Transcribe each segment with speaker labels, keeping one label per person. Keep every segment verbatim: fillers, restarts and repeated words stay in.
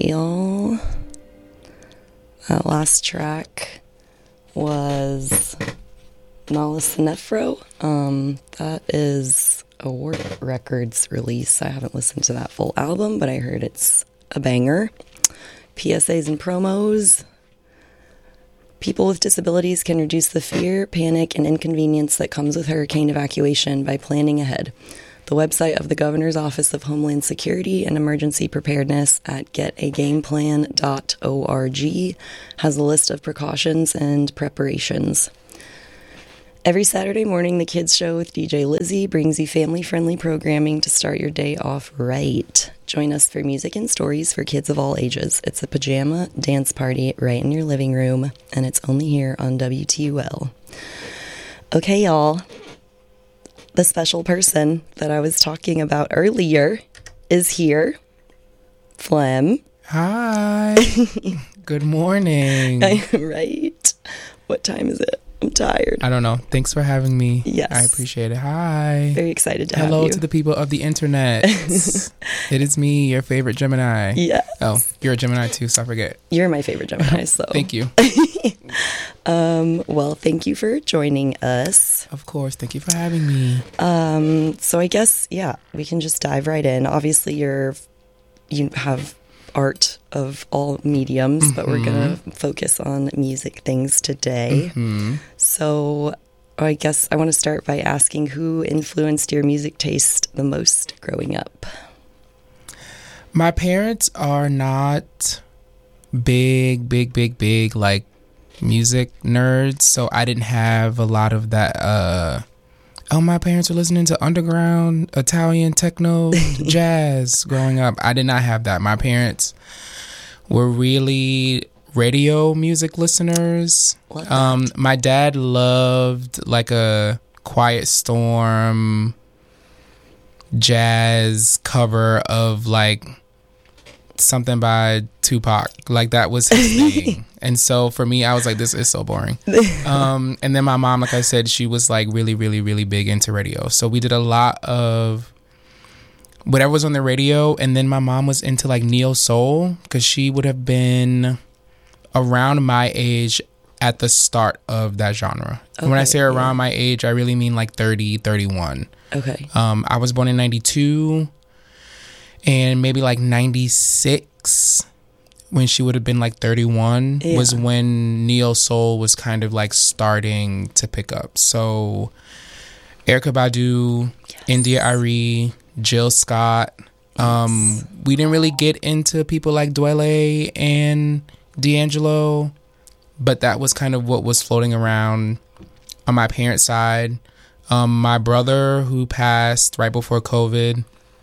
Speaker 1: y'all. That last track was Nollis Nephro. Um, that is a Warp Records release. I haven't listened to that full album, but I heard it's a banger. P S As and promos. People with disabilities can reduce the fear, panic, and inconvenience that comes with hurricane evacuation by planning ahead. The website of the Governor's Office of Homeland Security and Emergency Preparedness at get a game plan dot org has a list of precautions and preparations. Every Saturday morning, the Kids Show with D J Lizzie brings you family-friendly programming to start your day off right. Join us for music and stories for kids of all ages. It's a pajama dance party right in your living room, and it's only here on W T U L. Okay, y'all. The special person that I was talking about earlier is here. Flem.
Speaker 2: Hi. Good morning.
Speaker 1: Right? What time is it? I'm tired.
Speaker 2: I don't know. Thanks for having me.
Speaker 1: Yes.
Speaker 2: I appreciate it. Hi.
Speaker 1: Very excited to
Speaker 2: Hello
Speaker 1: have you.
Speaker 2: Hello to the people of the internet. It is me, your favorite Gemini.
Speaker 1: Yes.
Speaker 2: Oh, you're a Gemini too, so I forget.
Speaker 1: You're my favorite Gemini, so.
Speaker 2: Thank you.
Speaker 1: um, well, thank you for joining us.
Speaker 2: Of course. Thank you for having me.
Speaker 1: Um, so I guess, yeah, we can just dive right in. Obviously, you're, you have art of all mediums, mm-hmm. but we're going to focus on music things today.
Speaker 2: Mm-hmm.
Speaker 1: So I guess I want to start by asking who influenced your music taste the most growing up?
Speaker 2: My parents are not big, big, big, big, like, music nerds, so I didn't have a lot of that, uh, oh, my parents are listening to underground, Italian, techno, jazz growing up. I did not have that. My parents were really radio music listeners. Um, my dad loved like a Quiet Storm jazz cover of like something by Tupac. Like that was his thing. And so for me, I was like, this is so boring. Um, and then my mom, like I said, she was like really, really, really big into radio. So we did a lot of whatever was on the radio. And then my mom was into like neo soul because she would have been around my age at the start of that genre. Okay, when I say around yeah. my age, I really mean like thirty, thirty-one.
Speaker 1: Okay.
Speaker 2: Um, I was born in ninety-two and maybe like ninety-six. When she would have been like thirty-one yeah. was when neo soul was kind of like starting to pick up. So Erykah Badu, yes. India Arie, Jill Scott. Yes. Um, we didn't really get into people like Dwele and D'Angelo, but that was kind of what was floating around on my parents' side. Um, my brother, who passed right before COVID,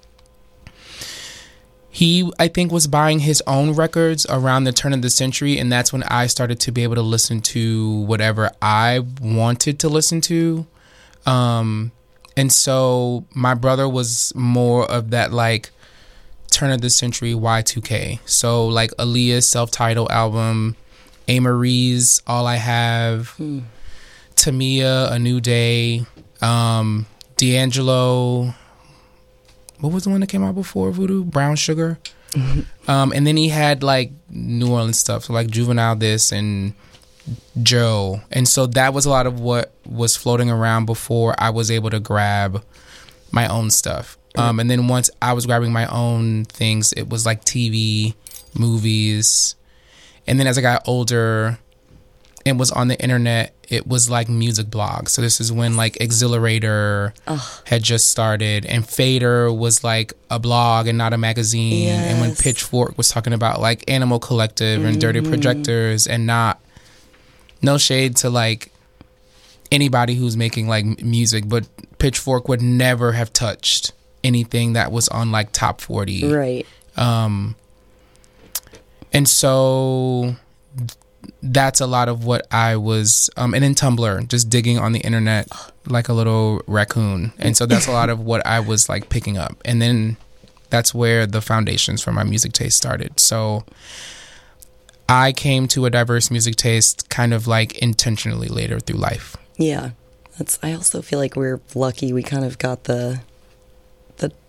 Speaker 2: he, I think, was buying his own records around the turn of the century, and that's when I started to be able to listen to whatever I wanted to listen to. Um, and so my brother was more of that, like, turn of the century Y two K. So, like, Aaliyah's self-titled album, A. Marie's All I Have, hmm. Tamia, A New Day, um, D'Angelo... What was the one that came out before Voodoo? Brown Sugar. Mm-hmm. Um, and then he had like New Orleans stuff, so like Juvenile This and Joe. And so that was a lot of what was floating around before I was able to grab my own stuff. Um, and then once I was grabbing my own things, it was like T V, movies. And then as I got older and was on the internet, it was like music blogs. So this is when like Exhilarator Ugh. had just started, and Fader was like a blog and not a magazine. Yes. And when Pitchfork was talking about like Animal Collective mm-hmm. and Dirty Projectors, and not, no shade to like anybody who's making like music, but Pitchfork would never have touched anything that was on like top forty.
Speaker 1: Right.
Speaker 2: Um, and so that's a lot of what I was, um, and then Tumblr, just digging on the internet like a little raccoon. And so that's a lot of what I was like picking up. And then that's where the foundations for my music taste started. So I came to a diverse music taste kind of like intentionally later through life.
Speaker 1: Yeah. That's, I also feel like we're lucky we kind of got the, the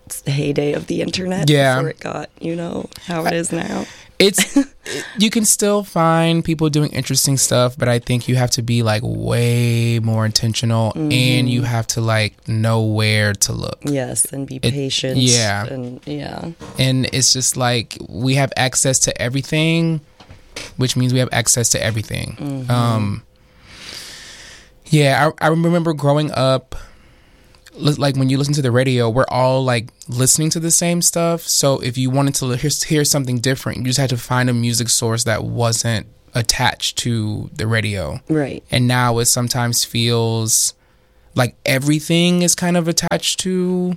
Speaker 1: the heyday of the internet
Speaker 2: Yeah.
Speaker 1: before it got, you know, how it is now.
Speaker 2: It's it, you can still find people doing interesting stuff, but I think you have to be like way more intentional, mm-hmm. and you have to like know where to look.
Speaker 1: Yes, and be
Speaker 2: it,
Speaker 1: patient.
Speaker 2: Yeah,
Speaker 1: and yeah,
Speaker 2: and it's just like we have access to everything, which means we have access to everything. Mm-hmm. Um, yeah, I, I remember growing up. Like when you listen to the radio, we're all like listening to the same stuff. So if you wanted to hear, hear something different, you just had to find a music source that wasn't attached to the radio.
Speaker 1: Right.
Speaker 2: And now it sometimes feels like everything is kind of attached to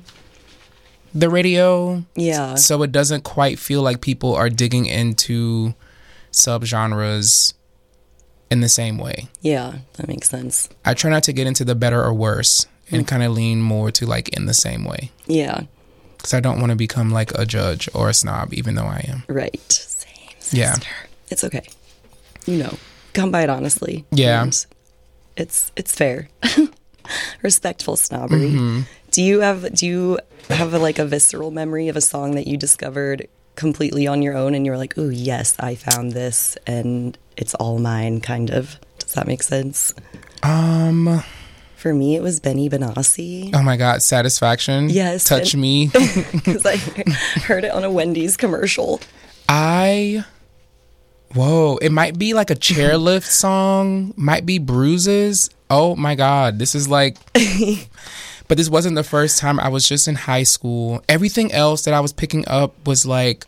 Speaker 2: the radio.
Speaker 1: Yeah.
Speaker 2: So it doesn't quite feel like people are digging into subgenres in the same way.
Speaker 1: Yeah, that makes sense.
Speaker 2: I try not to get into the better or worse. And kind of lean more to like in the same way.
Speaker 1: Yeah.
Speaker 2: Because I don't want to become like a judge or a snob, even though I am.
Speaker 1: Right. Same, sister.
Speaker 2: Yeah.
Speaker 1: It's okay. You know, come by it honestly.
Speaker 2: Yeah.
Speaker 1: And it's it's fair. Respectful snobbery.
Speaker 2: Mm-hmm.
Speaker 1: Do you have do you have a, like a visceral memory of a song that you discovered completely on your own and you were like, "Ooh, yes, I found this and it's all mine," kind of? Does that make sense?
Speaker 2: Um.
Speaker 1: For me, it was Benny Benassi.
Speaker 2: Oh my God, Satisfaction.
Speaker 1: Yes.
Speaker 2: Touch
Speaker 1: and,
Speaker 2: Me.
Speaker 1: Because I heard it on a Wendy's commercial.
Speaker 2: I, whoa, it might be like a chairlift song, might be Bruises. Oh my God, this is like, but this wasn't the first time. I was just in high school. Everything else that I was picking up was like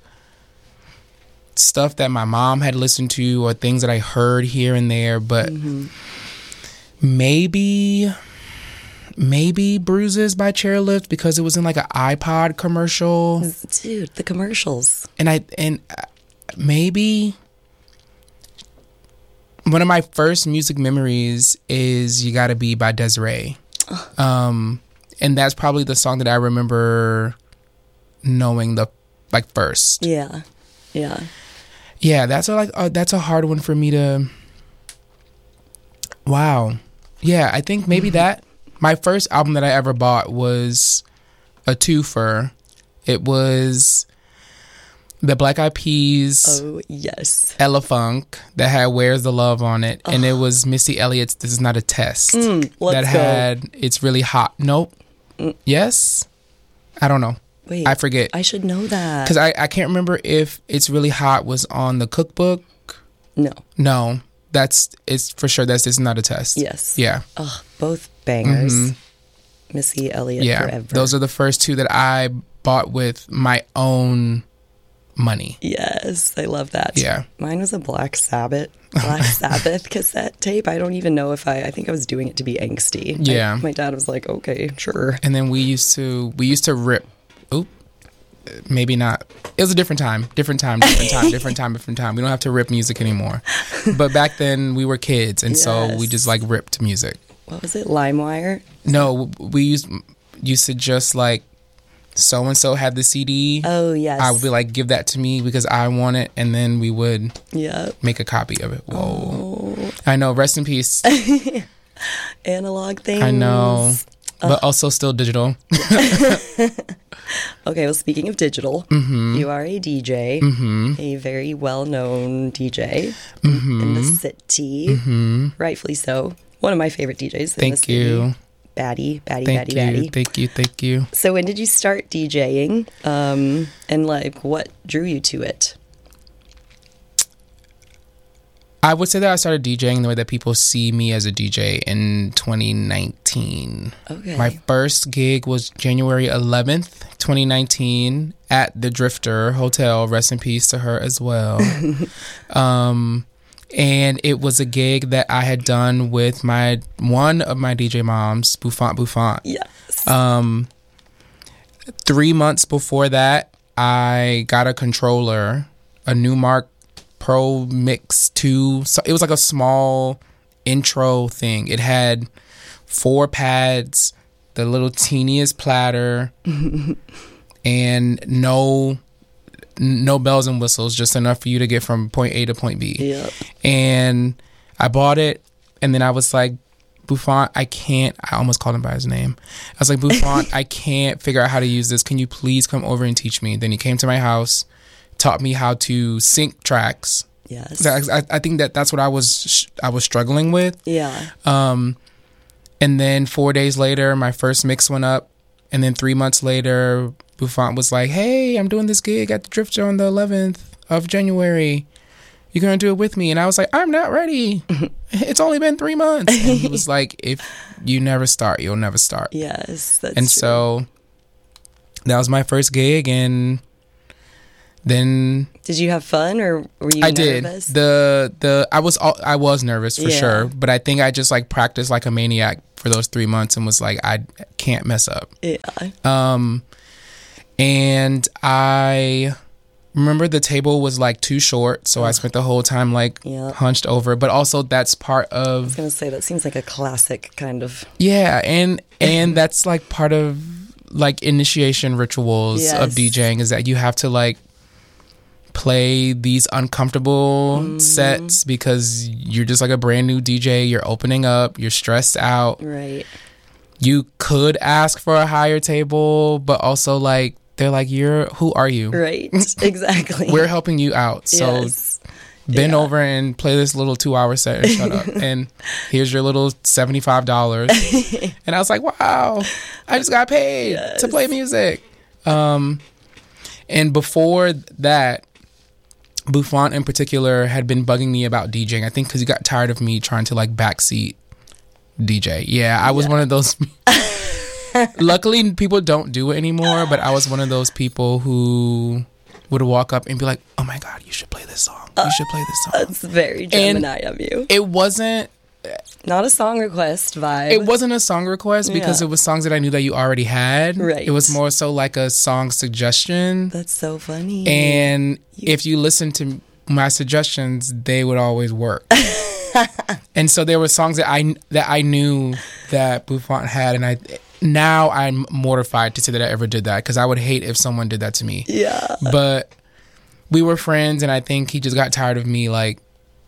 Speaker 2: stuff that my mom had listened to or things that I heard here and there, but mm-hmm. maybe... Maybe Bruises by Chairlift because it was in like an iPod commercial.
Speaker 1: Dude, the commercials.
Speaker 2: And I and maybe one of my first music memories is You Gotta Be by Desiree. Um, and that's probably the song that I remember knowing the like first.
Speaker 1: Yeah. Yeah.
Speaker 2: Yeah, that's a, like uh, that's a hard one for me to. Wow. Yeah, I think maybe that. My first album that I ever bought was a twofer. It was the Black Eyed Peas.
Speaker 1: Oh, yes.
Speaker 2: Ella Funk that had Where's the Love on it. Oh. And it was Missy Elliott's This Is Not a Test.
Speaker 1: Mm, let's
Speaker 2: that
Speaker 1: go.
Speaker 2: had It's Really Hot. Nope. Mm. Yes? I don't know.
Speaker 1: Wait.
Speaker 2: I forget.
Speaker 1: I should know that.
Speaker 2: Because I, I can't remember if It's Really Hot was on the cookbook.
Speaker 1: No.
Speaker 2: No. That's, it's for sure that's This Is Not a Test.
Speaker 1: Yes.
Speaker 2: Yeah.
Speaker 1: Oh, both bangers.
Speaker 2: Mm-hmm.
Speaker 1: Missy Elliott
Speaker 2: yeah,
Speaker 1: forever.
Speaker 2: Those are the first two that I bought with my own money.
Speaker 1: Yes, I love that.
Speaker 2: Yeah.
Speaker 1: Mine was a Black Sabbath, Black Sabbath cassette tape. I don't even know if I, I think I was doing it to be angsty.
Speaker 2: Yeah.
Speaker 1: I, my dad was like, okay, sure.
Speaker 2: And then we used to, we used to rip, oop, maybe not. It was a different time, different time, different time, different time, different time. We don't have to rip music anymore. But back then we were kids. And yes. so we just like ripped music.
Speaker 1: What was it? LimeWire?
Speaker 2: No, we used, used to just like, so-and-so had the C D.
Speaker 1: Oh, yes.
Speaker 2: I would be like, give that to me because I want it. And then we would
Speaker 1: yep.
Speaker 2: make a copy of it. Whoa.
Speaker 1: Oh.
Speaker 2: I know. Rest in peace.
Speaker 1: Analog things.
Speaker 2: I know. But uh. also still digital.
Speaker 1: Okay, well, speaking of digital,
Speaker 2: mm-hmm.
Speaker 1: you are a D J,
Speaker 2: mm-hmm.
Speaker 1: a very well-known D J
Speaker 2: mm-hmm.
Speaker 1: in the city.
Speaker 2: Mm-hmm.
Speaker 1: Rightfully so. One of my favorite D Js in
Speaker 2: Thank
Speaker 1: the city.
Speaker 2: you.
Speaker 1: Baddie, baddie,
Speaker 2: thank
Speaker 1: baddie,
Speaker 2: you,
Speaker 1: baddie.
Speaker 2: Thank you, thank you.
Speaker 1: So when did you start DJing? Um, and like, what drew you to it?
Speaker 2: I would say that I started DJing the way that people see me as a D J in twenty nineteen.
Speaker 1: Okay.
Speaker 2: My first gig was January eleventh, twenty nineteen at the Drifter Hotel. Rest in peace to her as well. um, and it was a gig that I had done with my one of my D J moms, Bouffant Bouffant.
Speaker 1: Yes.
Speaker 2: Um, three months before that, I got a controller, a Numark Pro Mix two. So it was like a small intro thing. It had four pads, the little teeniest platter, and no no bells and whistles, just enough for you to get from point A to point B.
Speaker 1: Yep.
Speaker 2: And I bought it, and then I was like Buffon, I can't, I almost called him by his name. I was like, Buffon, I can't figure out how to use this. Can you please come over and teach me? Then he came to my house, taught me how to sync tracks.
Speaker 1: Yes.
Speaker 2: I, I think that that's what I was I was struggling with.
Speaker 1: Yeah.
Speaker 2: Um, and then four days later, my first mix went up. And then three months later, Buffon was like, hey, I'm doing this gig at the Drift Show on the eleventh of January. You're going to do it with me? And I was like, I'm not ready. It's only been three months. And he was like, if you never start, you'll never start.
Speaker 1: Yes, that's
Speaker 2: And
Speaker 1: true.
Speaker 2: so that was my first gig. And then
Speaker 1: did you have fun, or were you
Speaker 2: I
Speaker 1: nervous?
Speaker 2: did. The the I was all, I was nervous for
Speaker 1: Yeah.
Speaker 2: sure, but I think I just like practiced like a maniac for those three months and was like, I can't mess up.
Speaker 1: Yeah.
Speaker 2: Um, and I remember the table was like too short, so I spent the whole time like
Speaker 1: Yeah.
Speaker 2: hunched over. But also that's part
Speaker 1: I was
Speaker 2: of
Speaker 1: gonna say that seems like a classic kind of.
Speaker 2: yeah, and and that's like part of like initiation rituals of
Speaker 1: Yes.
Speaker 2: DJing is that you have to like play these uncomfortable
Speaker 1: Mm.
Speaker 2: sets because you're just like a brand new D J. You're opening up. You're stressed out.
Speaker 1: Right.
Speaker 2: You could ask for a higher table, but also like they're like, you're who are you?
Speaker 1: Right. Exactly.
Speaker 2: We're helping you out. So
Speaker 1: Yes.
Speaker 2: bend
Speaker 1: Yeah.
Speaker 2: over and play this little two hour set and shut up. And here's your little seventy-five dollars. And I was like, wow, I just got paid
Speaker 1: Yes.
Speaker 2: to play music. Um, and before that, Buffon in particular had been bugging me about DJing. I think because he got tired of me trying to like backseat D J. Yeah, I was
Speaker 1: Yeah.
Speaker 2: one of those. Luckily, people don't do it anymore, but I was one of those people who would walk up and be like, oh my God, you should play this song. You should play this song.
Speaker 1: That's very Gemini of you.
Speaker 2: It wasn't
Speaker 1: Not a song request vibe.
Speaker 2: it wasn't a song request because
Speaker 1: Yeah.
Speaker 2: it was songs that I knew that you already had.
Speaker 1: Right.
Speaker 2: It was more so like a song suggestion.
Speaker 1: That's so funny.
Speaker 2: And if you listen to my suggestions, they would always work. And so there were songs that I that I knew that Buffon had, and I now I'm mortified to say that I ever did that because I would hate if someone did that to me.
Speaker 1: Yeah.
Speaker 2: But we were friends, and I think he just got tired of me like,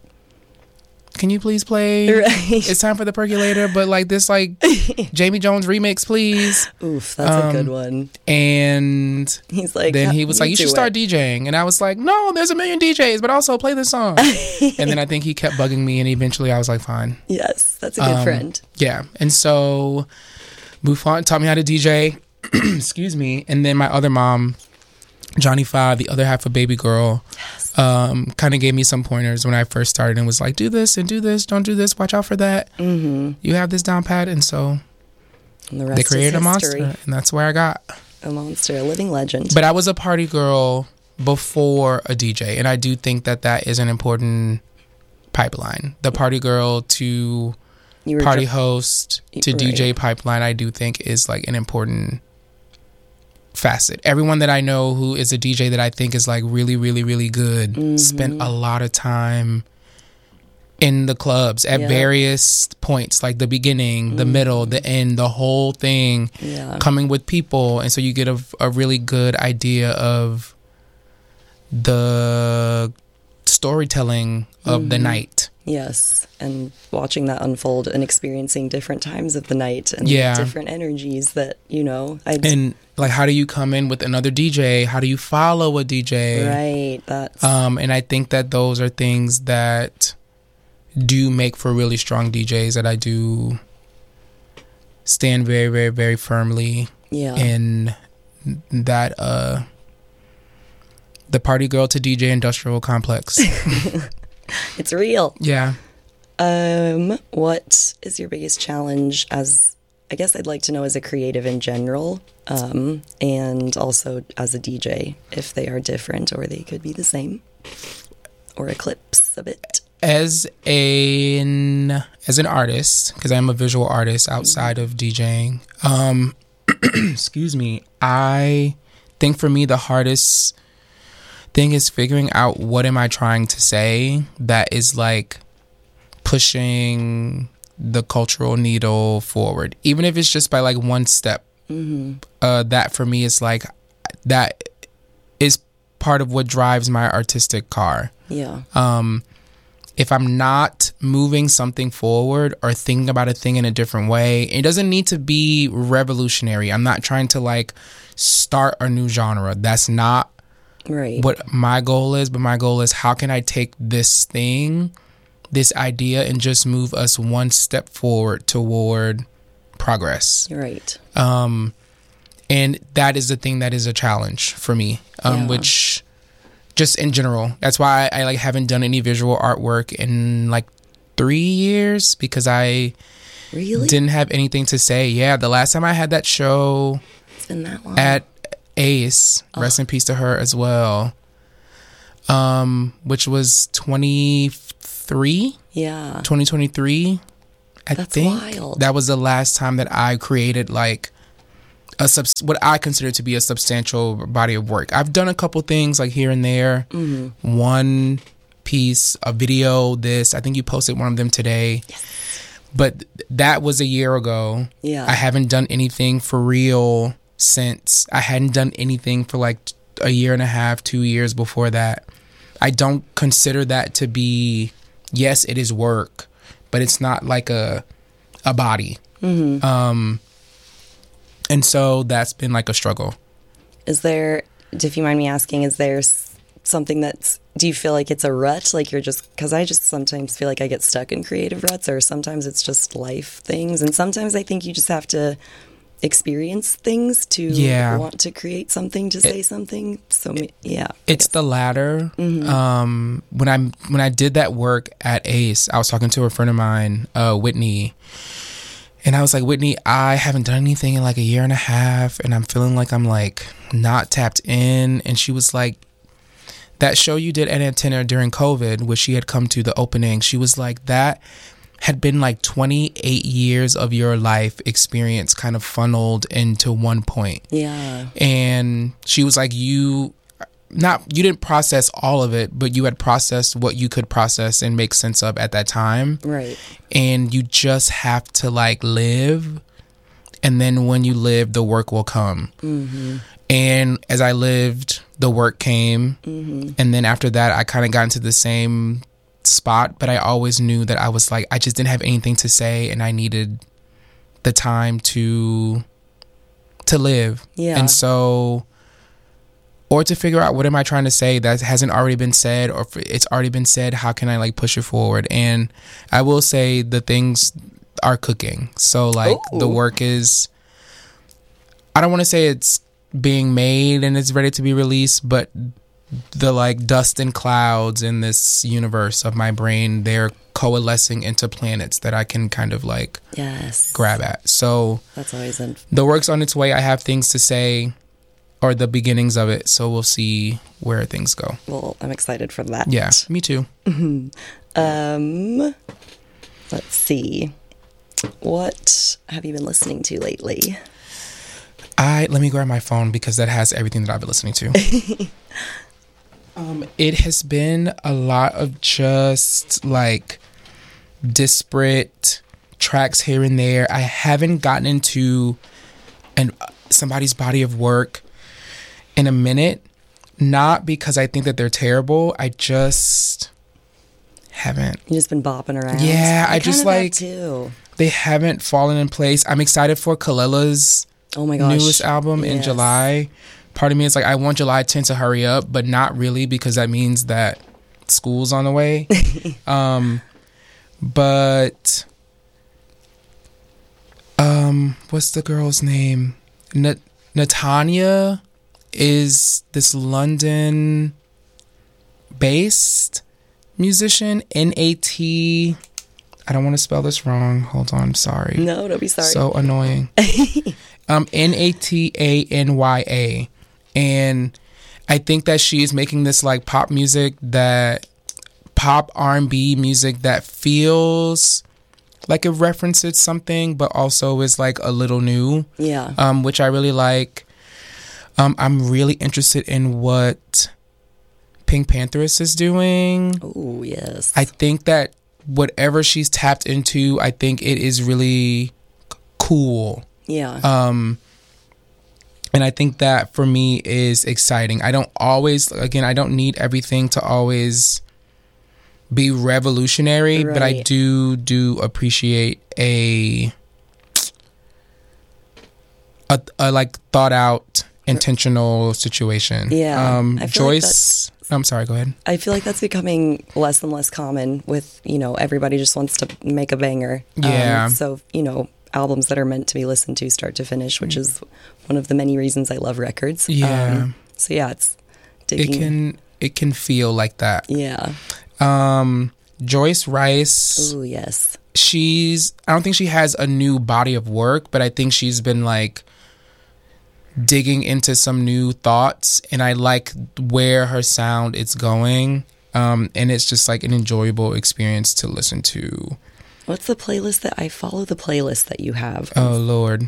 Speaker 2: can you please play?
Speaker 1: Right.
Speaker 2: It's time for the percolator, but like this like Jamie Jones remix, please.
Speaker 1: Oof, that's
Speaker 2: Um,
Speaker 1: a good one.
Speaker 2: And
Speaker 1: He's like,
Speaker 2: then he was like, you should
Speaker 1: do
Speaker 2: start
Speaker 1: it.
Speaker 2: DJing. And I was like, no, there's a million D Js, but also play this song. And then I think he kept bugging me, and eventually I was like, fine.
Speaker 1: Yes, that's a good
Speaker 2: Um,
Speaker 1: friend.
Speaker 2: Yeah. And so Buffon taught me how to D J. Excuse me. And then my other mom, Johnny Five, the other half of Baby Girl, um, kind of gave me some pointers when I first started and was like, do this and do this. Don't do this. Watch out for that.
Speaker 1: Mm-hmm.
Speaker 2: You have this down pat. And so
Speaker 1: And the rest
Speaker 2: they created a
Speaker 1: is
Speaker 2: monster.
Speaker 1: history.
Speaker 2: And that's where I got.
Speaker 1: A monster, a living legend.
Speaker 2: But I was a party girl before a D J. And I do think that that is an important pipeline. The party girl to
Speaker 1: you were
Speaker 2: party
Speaker 1: dr-
Speaker 2: host to
Speaker 1: Right.
Speaker 2: D J pipeline, I do think is like an important facet. Everyone that I know who is a D J that I think is like really, really, really good
Speaker 1: Mm-hmm.
Speaker 2: spent a lot of time in the clubs at
Speaker 1: Yeah.
Speaker 2: various points, like the beginning, the
Speaker 1: Mm-hmm.
Speaker 2: middle, the end, the whole thing,
Speaker 1: Yeah.
Speaker 2: coming with people. And so you get a, a really good idea of the storytelling of the
Speaker 1: Mm-hmm.
Speaker 2: night.
Speaker 1: Yes, and watching that unfold and experiencing different times of the night and
Speaker 2: Yeah.
Speaker 1: different energies that, you know, I
Speaker 2: And like, how do you come in with another D J? How do you follow a D J?
Speaker 1: right, that's
Speaker 2: Um, and I think that those are things that do make for really strong D Js that I do stand very, very, very firmly
Speaker 1: yeah.
Speaker 2: in that uh, the party girl to D J industrial complex.
Speaker 1: It's real.
Speaker 2: Yeah.
Speaker 1: Um, what is your biggest challenge as, I guess I'd like to know as a creative in general, um, and also as a D J, if they are different or they could be the same or eclipse a bit.
Speaker 2: As an as an artist, because I'm a visual artist outside of DJing, um, excuse me, I think for me the hardest thing is figuring out what am I trying to say that is like pushing the cultural needle forward, even if it's just by like one step.
Speaker 1: Mm-hmm.
Speaker 2: Uh, that for me is like that is part of what drives my artistic car.
Speaker 1: Yeah.
Speaker 2: Um, if I'm not moving something forward or thinking about a thing in a different way, it doesn't need to be revolutionary. I'm not trying to like start a new genre. That's not
Speaker 1: right.
Speaker 2: what my goal is. But my goal is, how can I take this thing, this idea, and just move us one step forward toward progress.
Speaker 1: Right.
Speaker 2: Um, and that is the thing that is a challenge for me, um,
Speaker 1: Yeah.
Speaker 2: which just in general, that's why I, I like haven't done any visual artwork in like three years because I
Speaker 1: Really?
Speaker 2: didn't have anything to say. Yeah. The last time I had that show
Speaker 1: It's been that long.
Speaker 2: at Ace,
Speaker 1: Oh.
Speaker 2: rest in peace to her as well, um, which was twenty-three,
Speaker 1: yeah.
Speaker 2: twenty twenty-three. I
Speaker 1: That's
Speaker 2: think
Speaker 1: wild.
Speaker 2: that was the last time that I created like a subs- what I consider to be a substantial body of work. I've done a couple things like here and there.
Speaker 1: Mm-hmm.
Speaker 2: One piece, a video, this. I think you posted one of them today.
Speaker 1: Yes.
Speaker 2: But th- that was a year ago.
Speaker 1: Yeah.
Speaker 2: I haven't done anything for real since. I hadn't done anything for like t- a year and a half, two years before that. I don't consider that to be, yes, it is work, but it's not like a a body.
Speaker 1: Mm-hmm.
Speaker 2: Um, and so that's been like a struggle.
Speaker 1: Is there, if you mind me asking, is there s- something that's, do you feel like it's a rut? Like you're just, because I just sometimes feel like I get stuck in creative ruts, or sometimes it's just life things. And sometimes I think you just have to experience things to
Speaker 2: Yeah.
Speaker 1: want to create something, to say something. So, ma- yeah.
Speaker 2: It's the latter.
Speaker 1: Mm-hmm.
Speaker 2: Um, when I when I did that work at Ace, I was talking to a friend of mine, uh, Whitney, and I was like, Whitney, I haven't done anything in like a year and a half, and I'm feeling like I'm like not tapped in. And she was like, that show you did at Antenna during COVID, which she had come to the opening, she was like, that had been like twenty-eight years of your life experience kind of funneled into one point.
Speaker 1: Yeah.
Speaker 2: And she was like, you not you didn't process all of it, but you had processed what you could process and make sense of at that time.
Speaker 1: Right.
Speaker 2: And you just have to like live, and then when you live, the work will come.
Speaker 1: Mm-hmm.
Speaker 2: And as I lived, the work came.
Speaker 1: Mm-hmm.
Speaker 2: And then after that, I kind of got into the same spot, but I always knew that I was like, I just didn't have anything to say, and I needed the time to to live.
Speaker 1: Yeah.
Speaker 2: And so, or to figure out, what am I trying to say that hasn't already been said, or if it's already been said, how can I like push it forward? And I will say the things are cooking. So like
Speaker 1: Ooh.
Speaker 2: the work is, I don't want to say it's being made and it's ready to be released, but the like dust and clouds in this universe of my brain, they're coalescing into planets that I can kind of like
Speaker 1: Yes.
Speaker 2: grab at. So
Speaker 1: That's always in.
Speaker 2: the work's on its way. I have things to say, or the beginnings of it. So we'll see where things go.
Speaker 1: Well, I'm excited for that.
Speaker 2: Yeah, me too.
Speaker 1: Um, let's see. What have you been listening to lately?
Speaker 2: I let me grab my phone because that has everything that I've been listening to. um, it has been a lot of just like disparate tracks here and there. I haven't gotten into an somebody's body of work in a minute, not because I think that they're terrible. I just haven't.
Speaker 1: You just been bopping around.
Speaker 2: Yeah,
Speaker 1: I'm
Speaker 2: I just,
Speaker 1: kinda that
Speaker 2: like-
Speaker 1: too.
Speaker 2: They haven't fallen in place. I'm excited for Kalila's
Speaker 1: Oh my gosh.
Speaker 2: newest album in
Speaker 1: Yes.
Speaker 2: July. Part of me is like, I want July tenth to hurry up, but not really, because that means that school's on the way. um, but um, what's the girl's name? Na- Natanya is this London-based musician. N A T. I don't want to spell this wrong. Hold on, sorry.
Speaker 1: No, don't be sorry.
Speaker 2: So annoying. um, N A T A N Y A. And I think that she is making this like pop music, that pop R and B music that feels like it references something, but also is like a little new,
Speaker 1: yeah.
Speaker 2: um, which I really like. Um, I'm really interested in what Pink Pantheress is doing.
Speaker 1: Oh, yes.
Speaker 2: I think that whatever she's tapped into, I think it is really c- cool.
Speaker 1: yeah.
Speaker 2: Um, and I think that for me is exciting. I don't always, again, I don't need everything to always be revolutionary,
Speaker 1: Right.
Speaker 2: but I do do appreciate a a, a like thought out intentional situation.
Speaker 1: Yeah.
Speaker 2: Um
Speaker 1: I feel like
Speaker 2: Joyce I'm sorry, go ahead.
Speaker 1: I feel like that's becoming less and less common with, you know, everybody just wants to make a banger.
Speaker 2: Yeah.
Speaker 1: Um, so, you know, albums that are meant to be listened to start to finish, which is one of the many reasons I love records.
Speaker 2: Yeah.
Speaker 1: Um, so yeah, it's
Speaker 2: It
Speaker 1: digging.
Speaker 2: can it can feel like that.
Speaker 1: Yeah.
Speaker 2: Um Joyce Rice,
Speaker 1: Oh, yes.
Speaker 2: she's I don't think she has a new body of work, but I think she's been like digging into some new thoughts, and I like where her sound is going. Um and it's just like an enjoyable experience to listen to.
Speaker 1: What's the playlist that I follow? The playlist that you have.
Speaker 2: Oh Lord.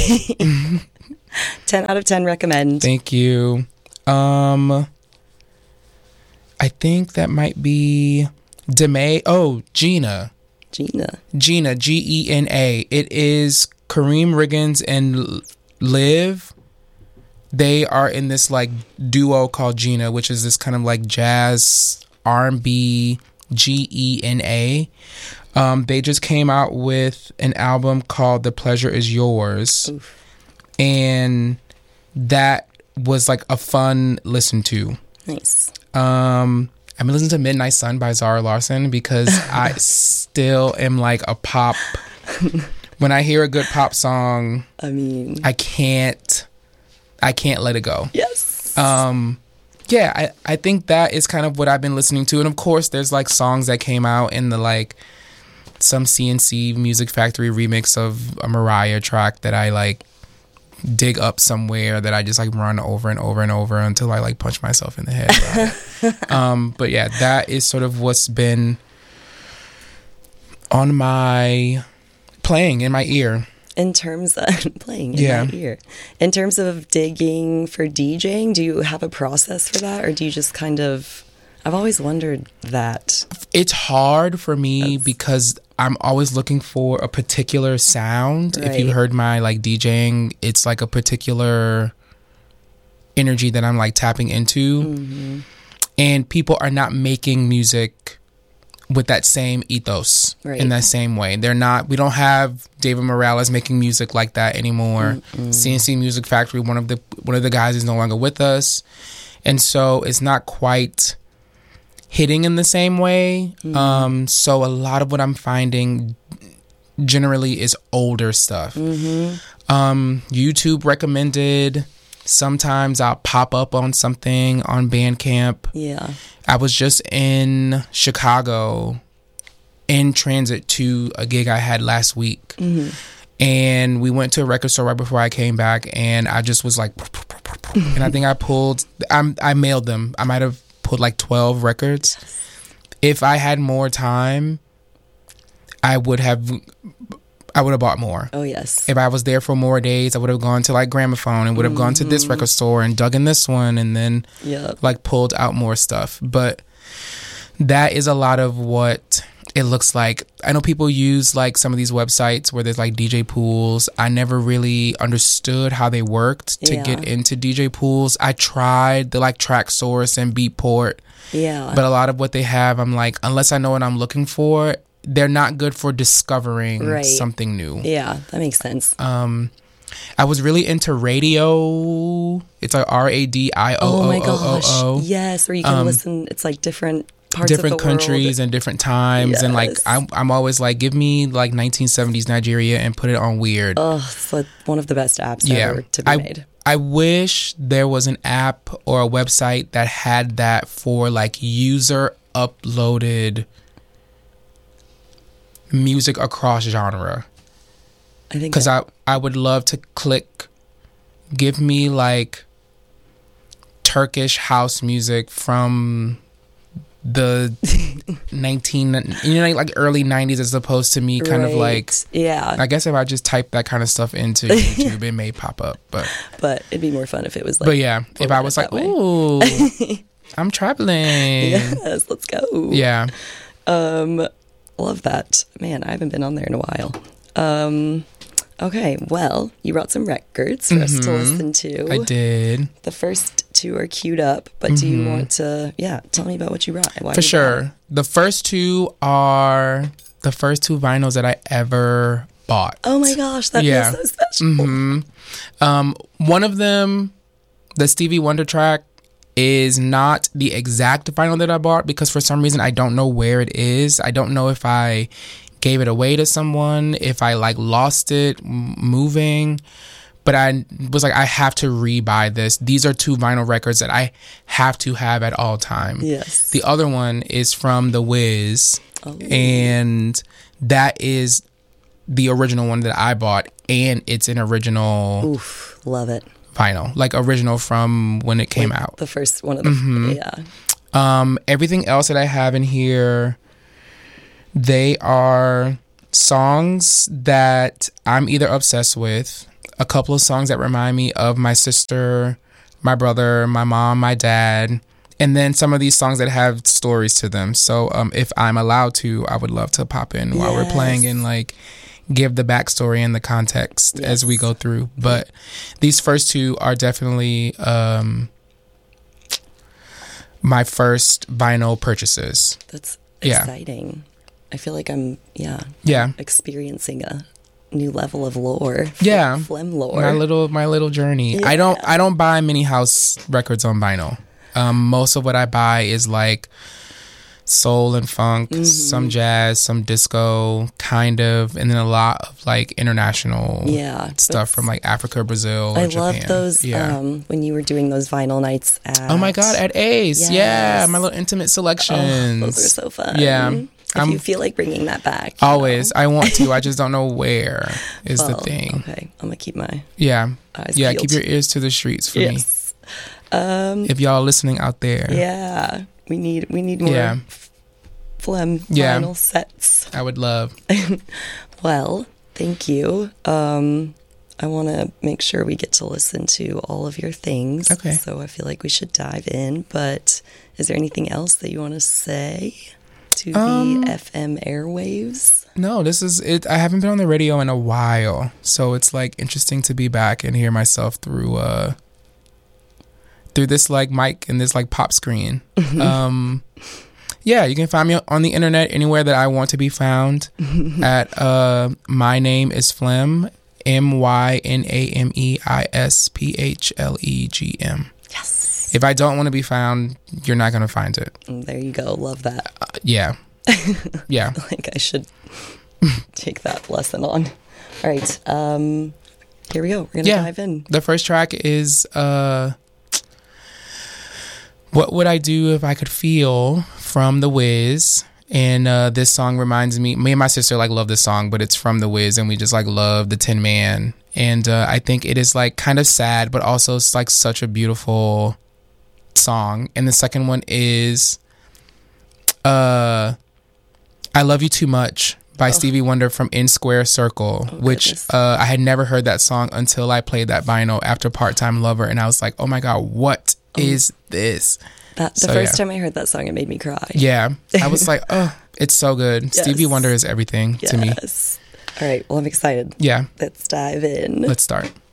Speaker 1: ten out of ten recommend.
Speaker 2: Thank you. Um I think that might be Deme. Oh, Gina.
Speaker 1: Gina.
Speaker 2: Gina, G E N A. It is Kareem Riggins and Liv. They are in this like duo called Gina, which is this kind of like jazz R and B, G E N A. Um, they just came out with an album called The Pleasure Is Yours.
Speaker 1: Oof.
Speaker 2: And that was like a fun listen to.
Speaker 1: Nice.
Speaker 2: Um, I've been listening to Midnight Sun by Zara Larsson because I still am like a pop. When I hear a good pop song,
Speaker 1: I mean,
Speaker 2: I can't, I can't let it go.
Speaker 1: yes.
Speaker 2: Um, yeah, I, I think that is kind of what I've been listening to. And of course, there's like songs that came out in the like some C N C Music Factory remix of a Mariah track that I like dig up somewhere that I just like run over and over and over until I like punch myself in the head. um, but yeah, that is sort of what's been on my playing in my ear.
Speaker 1: In terms of playing in
Speaker 2: Yeah.
Speaker 1: my ear, in terms of digging for DJing, do you have a process for that, or do you just kind of? I've always wondered that.
Speaker 2: It's hard for me because I'm always looking for a particular sound. If you
Speaker 1: Right.
Speaker 2: heard my like DJing, it's like a particular energy that I'm like tapping into.
Speaker 1: Mm-hmm.
Speaker 2: And people are not making music with that same ethos
Speaker 1: Right.
Speaker 2: in that same way. They're not, we don't have David Morales making music like that anymore.
Speaker 1: Mm-mm.
Speaker 2: C N C Music Factory, one of the one of the guys is no longer with us. And so it's not quite hitting in the same way.
Speaker 1: Mm-hmm.
Speaker 2: Um, so a lot of what I'm finding generally is older stuff.
Speaker 1: Mm-hmm.
Speaker 2: Um, YouTube recommended. Sometimes I'll pop up on something on Bandcamp.
Speaker 1: Yeah.
Speaker 2: I was just in Chicago in transit to a gig I had last week.
Speaker 1: Mm-hmm.
Speaker 2: And we went to a record store right before I came back, and I just was like, and I think I pulled, I'm, I mailed them. I might have pulled like twelve records. If I had more time, I would have, I would have bought more.
Speaker 1: Oh yes.
Speaker 2: If I was there for more days, I would have gone to like Gramophone and would have gone to this record store and dug in this one and then
Speaker 1: Yeah.
Speaker 2: like pulled out more stuff. But that is a lot of what it looks like. I know people use like some of these websites where there's like D J pools. I never really understood how they worked to
Speaker 1: Yeah.
Speaker 2: get into D J pools. I tried the like Tracksource and Beatport,
Speaker 1: Yeah.
Speaker 2: but a lot of what they have, I'm like, unless I know what I'm looking for, they're not good for discovering
Speaker 1: Right.
Speaker 2: something new.
Speaker 1: yeah, that makes sense.
Speaker 2: Um, I was really into radio. It's like R A D I O
Speaker 1: Oh
Speaker 2: O
Speaker 1: my
Speaker 2: O
Speaker 1: gosh.
Speaker 2: O O.
Speaker 1: Yes, where you can
Speaker 2: Um,
Speaker 1: listen. It's like different parts
Speaker 2: Different
Speaker 1: of the
Speaker 2: countries
Speaker 1: world.
Speaker 2: and different times. And like,
Speaker 1: Yes.
Speaker 2: I'm, I'm always like, give me like nineteen seventies Nigeria and put it on weird.
Speaker 1: Oh, it's like one of the best apps
Speaker 2: Yeah.
Speaker 1: ever to be
Speaker 2: I,
Speaker 1: made.
Speaker 2: I wish there was an app or a website that had that for like user uploaded music across genre.
Speaker 1: I think
Speaker 2: Because
Speaker 1: that-
Speaker 2: I, I would love to click, give me like Turkish house music from the nineteen, you know, like early nineties as opposed to me kind of like,
Speaker 1: Right. yeah,
Speaker 2: I guess if I just type that kind of stuff into YouTube, it may pop up. But
Speaker 1: but it'd be more fun if it was like.
Speaker 2: but yeah, if I
Speaker 1: formatted
Speaker 2: was like,
Speaker 1: that way.
Speaker 2: ooh, I'm traveling.
Speaker 1: Yes, let's go.
Speaker 2: Yeah.
Speaker 1: Um, love that. Man, I haven't been on there in a while. Um, Okay, well, you brought some records for us to listen to.
Speaker 2: I did.
Speaker 1: The first two are queued up, but do you want to, yeah, tell me about what you brought. Why
Speaker 2: For
Speaker 1: you
Speaker 2: sure.
Speaker 1: brought it?
Speaker 2: The first two are the first two vinyls that I ever bought.
Speaker 1: Oh my gosh, that
Speaker 2: Yeah.
Speaker 1: feels so special.
Speaker 2: Um, one of them, the Stevie Wonder track, is not the exact vinyl that I bought because for some reason I don't know where it is. I don't know if I gave it away to someone, if I like lost it m- moving, but I was like, I have to re-buy this. These are two vinyl records that I have to have at all time.
Speaker 1: Yes.
Speaker 2: The other one is from The Wiz,
Speaker 1: Oh.
Speaker 2: and that is the original one that I bought, and it's an original
Speaker 1: Oof, love it.
Speaker 2: vinyl, like original from when it came out.
Speaker 1: The first one of the,
Speaker 2: Mm-hmm.
Speaker 1: yeah.
Speaker 2: Um, everything else that I have in here, they are songs that I'm either obsessed with, a couple of songs that remind me of my sister, my brother, my mom, my dad, and then some of these songs that have stories to them. So um, if I'm allowed to, I would love to pop in while we're playing
Speaker 1: Yes.
Speaker 2: and like give the backstory and the context as we
Speaker 1: Yes.
Speaker 2: go through. But these first two are definitely um, my first vinyl purchases.
Speaker 1: That's
Speaker 2: Yeah.
Speaker 1: exciting. I feel like I'm, yeah,
Speaker 2: Yeah.
Speaker 1: experiencing a new level of lore. Fl-
Speaker 2: Yeah.
Speaker 1: Phlegm lore.
Speaker 2: My little my little journey. I don't
Speaker 1: Yeah.
Speaker 2: I don't buy many house records on vinyl. Um, most of what I buy is like soul and funk,
Speaker 1: Mm-hmm.
Speaker 2: some jazz, some disco, kind of, and then a lot of like international
Speaker 1: Yeah,
Speaker 2: stuff
Speaker 1: that's-
Speaker 2: from like Africa, Brazil,
Speaker 1: I
Speaker 2: or Japan.
Speaker 1: love those,
Speaker 2: Yeah.
Speaker 1: um, when you were doing those vinyl nights at...
Speaker 2: Oh my God, at Ace. Yeah,
Speaker 1: Yes.
Speaker 2: my little intimate
Speaker 1: Oh,
Speaker 2: selections.
Speaker 1: those are so fun.
Speaker 2: Yeah.
Speaker 1: If
Speaker 2: I'm-
Speaker 1: you feel like bringing that back. you
Speaker 2: Always.
Speaker 1: know.
Speaker 2: I want to. I just don't know where is the
Speaker 1: Well,
Speaker 2: thing.
Speaker 1: Okay, I'm going to keep my
Speaker 2: Yeah.
Speaker 1: eyes
Speaker 2: Yeah,
Speaker 1: peeled.
Speaker 2: keep your ears to the streets for me.
Speaker 1: Yes. Um,
Speaker 2: If y'all listening out there.
Speaker 1: yeah, we need we need more
Speaker 2: Yeah.
Speaker 1: f- phlegm
Speaker 2: Yeah.
Speaker 1: vinyl sets.
Speaker 2: I would love.
Speaker 1: Well, thank you. Um, I want to make sure we get to listen to all of your things.
Speaker 2: Okay.
Speaker 1: So I feel like we should dive in. But is there anything else that you want to say to
Speaker 2: Um,
Speaker 1: the F M airwaves?
Speaker 2: No, this is it. I haven't been on the radio in a while, so it's like interesting to be back and hear myself through uh through this like mic and this like pop screen. um, yeah, you can find me on the internet anywhere that I want to be found. at uh, my name is Phlegm, M Y N A M E I S P H L E G M.
Speaker 1: Yes.
Speaker 2: If I don't want to be found, you're not gonna find it.
Speaker 1: And there you go. Love that.
Speaker 2: Uh, yeah, yeah.
Speaker 1: Like I should take that lesson on. All right. Um, here we go. We're going to
Speaker 2: Yeah.
Speaker 1: dive in.
Speaker 2: The first track is uh, What Would I Do If I Could Feel from The Wiz. And uh, this song reminds me, me and my sister like love this song, but it's from The Wiz and we just like love the Tin Man. And uh, I think it is like kind of sad, but also it's like such a beautiful song. And the second one is uh, I Love You Too Much by
Speaker 1: Oh.
Speaker 2: Stevie Wonder from In Square Circle,
Speaker 1: Oh,
Speaker 2: which
Speaker 1: goodness.
Speaker 2: uh, I had never heard that song until I played that vinyl after Part-Time Lover. And I was like, oh my God, what is this?
Speaker 1: That the
Speaker 2: So,
Speaker 1: first
Speaker 2: yeah.
Speaker 1: time I heard that song, it made me cry.
Speaker 2: Yeah, I was like, oh, it's so good.
Speaker 1: Yes.
Speaker 2: Stevie Wonder is everything to me.
Speaker 1: Yes. All right. Well, I'm excited.
Speaker 2: Yeah,
Speaker 1: Let's dive in.
Speaker 2: let's start.